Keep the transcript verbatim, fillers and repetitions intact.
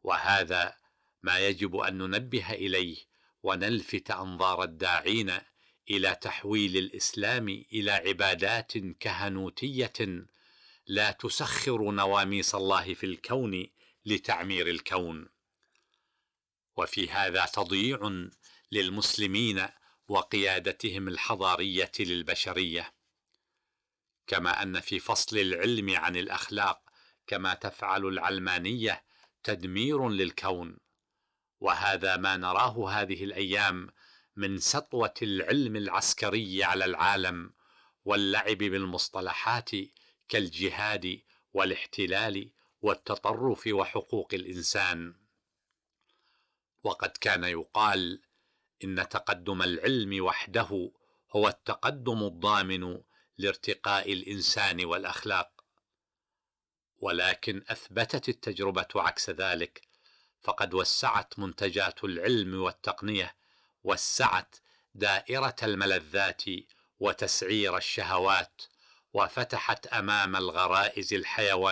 وهذا ما يجب أن ننبه إليه ونلفت أنظار الداعين إلى تحويل الإسلام إلى عبادات كهنوتية لا تسخر نواميس الله في الكون لتعمير الكون. وفي هذا تضييع للمسلمين وقيادتهم الحضارية للبشرية، كما أن في فصل العلم عن الأخلاق كما تفعل العلمانية تدمير للكون. وهذا ما نراه هذه الأيام من سطوة العلم العسكري على العالم واللعب بالمصطلحات كالجهاد والاحتلال والتطرف وحقوق الإنسان. وقد كان يقال إن تقدم العلم وحده هو التقدم الضامن لارتقاء الإنسان والأخلاق، ولكن أثبتت التجربة عكس ذلك، فقد وسعت منتجات العلم والتقنية، وسعت دائرة الملذات وتسعير الشهوات، وفتحت أمام الغرائز الحيوانية